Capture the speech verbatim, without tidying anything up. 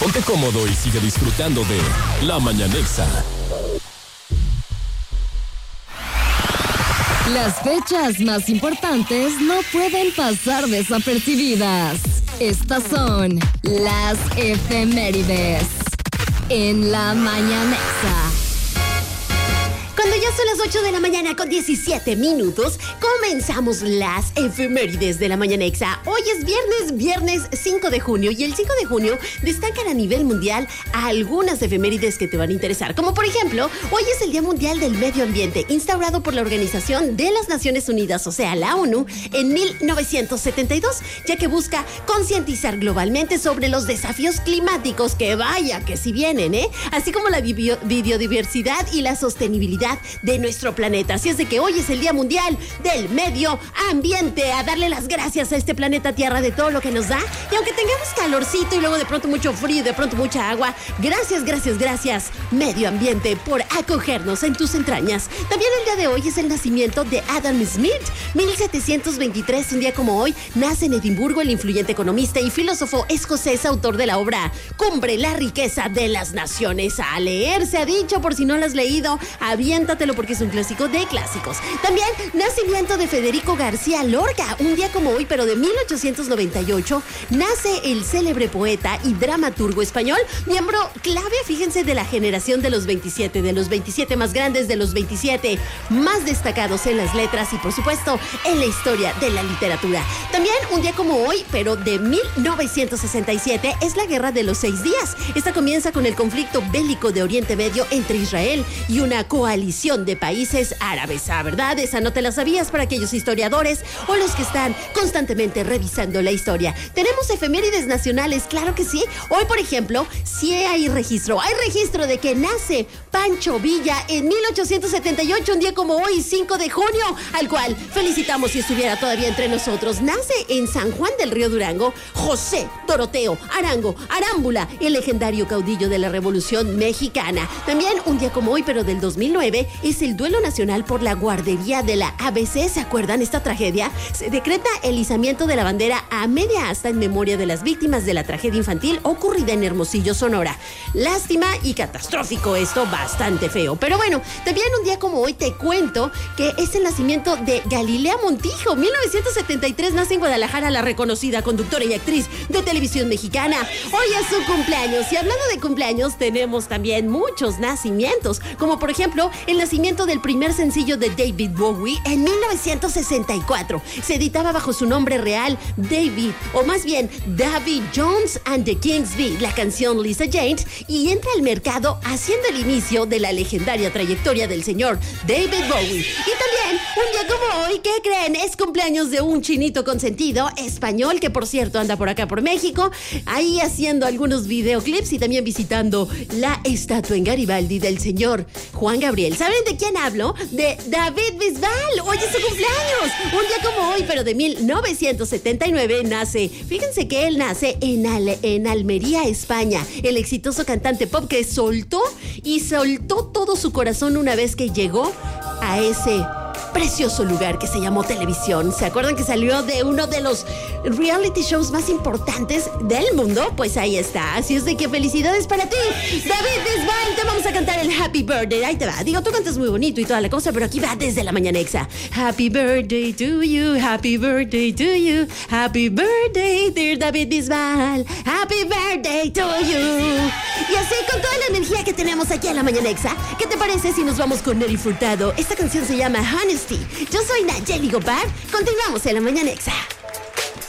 Ponte cómodo y sigue disfrutando de La Mañanexa. Las fechas más importantes no pueden pasar desapercibidas. Estas son las efemérides en La Mañanexa. Cuando ya son las ocho de la mañana con diecisiete minutos, comenzamos las efemérides de La Mañanexa. Hoy es viernes, viernes cinco de junio, y el cinco de junio destacan a nivel mundial algunas efemérides que te van a interesar. Como por ejemplo, hoy es el Día Mundial del Medio Ambiente, instaurado por la Organización de las Naciones Unidas, o sea, la ONU, en mil novecientos setenta y dos, ya que busca concientizar globalmente sobre los desafíos climáticos, que vaya que si vienen, ¿eh? Así como la bio- biodiversidad y la sostenibilidad de nuestro planeta. Así es de que hoy es el Día Mundial del Medio Ambiente. A darle las gracias a este planeta Tierra de todo lo que nos da. Y aunque tengamos calorcito y luego de pronto mucho frío y de pronto mucha agua, gracias, gracias, gracias, Medio Ambiente, por acogernos en tus entrañas. También el día de hoy es el nacimiento de Adam Smith. mil setecientos veintitrés, un día como hoy, nace en Edimburgo el influyente economista y filósofo escocés, autor de la obra Cumbre, la riqueza de las naciones. A leer, se ha dicho, por si no lo has leído, aviéntatelo porque es un clásico de clásicos. También nacimiento de Federico García Lorca. Un día como hoy, pero de mil ochocientos noventa y ocho, nace el célebre poeta y dramaturgo español, miembro clave, fíjense, de la generación de los veintisiete, de los veintisiete más grandes, de los veintisiete más destacados en las letras y, por supuesto, en la historia de la literatura. También un día como hoy, pero de mil novecientos sesenta y siete, es la Guerra de los Seis Días. Esta comienza con el conflicto bélico de Oriente Medio entre Israel y una coalición de países árabes. ¿Ah, verdad? Esa no te la sabías, para aquellos historiadores o los que están constantemente revisando la historia. Tenemos efemérides nacionales, claro que sí. Hoy, por ejemplo, sí hay registro. Hay registro de que nace Pancho Villa en mil ochocientos setenta y ocho, un día como hoy, cinco de junio, al cual felicitamos si estuviera todavía entre nosotros. Nace en San Juan del Río Durango José Doroteo Arango Arámbula, el legendario caudillo de la Revolución Mexicana. También un día como hoy, pero del dos mil nueve, es el duelo nacional por la guardería de la A B C. ¿Se acuerdan esta tragedia? Se decreta el izamiento de la bandera a media asta en memoria de las víctimas de la tragedia infantil ocurrida en Hermosillo, Sonora. Lástima y catastrófico esto, bastante feo. Pero bueno, también un día como hoy te cuento que es el nacimiento de Galilea Montijo. mil novecientos setenta y tres nace en Guadalajara la reconocida conductora y actriz de televisión mexicana. Hoy es su cumpleaños, y hablando de cumpleaños, tenemos también muchos nacimientos, como por ejemplo el nacimiento del primer sencillo de David Bowie en mil novecientos sesenta y cuatro. Se editaba bajo su nombre real, David, o más bien Davy Jones and the Kings Bee, la canción Lisa Jane, y entra al mercado haciendo el inicio de la legendaria trayectoria del señor David Bowie. Y también, un día como hoy, ¿qué creen? Es cumpleaños de un chinito consentido español, que por cierto anda por acá por México, ahí haciendo algunos videoclips y también visitando la estatua en Garibaldi del señor Juan Gabriel. ¿Saben de quién hablo? De David Bisbal. Hoy es su cumpleaños. Un día como hoy, pero de mil novecientos setenta y nueve, nace. Fíjense que él nace en, Al- en Almería, España. El exitoso cantante pop que soltó y soltó todo su corazón una vez que llegó a ese precioso lugar que se llamó televisión. ¿Se acuerdan que salió de uno de los reality shows más importantes del mundo? Pues ahí está. Así es de que felicidades para ti, David Bisbal. Te vamos a cantar el Happy Birthday. Ahí te va. Digo, tú cantas muy bonito y toda la cosa, pero aquí va desde La Mañanexa. Happy birthday to you, happy birthday to you, happy birthday, dear David Bisbal, happy birthday to you. Y así, con toda la energía que tenemos aquí en La Mañanexa, ¿qué te parece si nos vamos con Nelly Furtado? Esta canción se llama Honesty. Yo soy Nayeli Gopar. Continuamos en La Mañanexa.